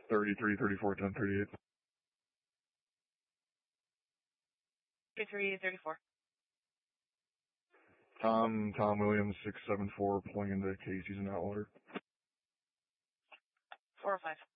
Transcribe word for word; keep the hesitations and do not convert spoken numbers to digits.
thirty-three, thirty-four, ten, thirty-eight. thirty-three, thirty-four. Tom, Tom Williams, six seven four, pulling into Casey's in Atwater. Four or five.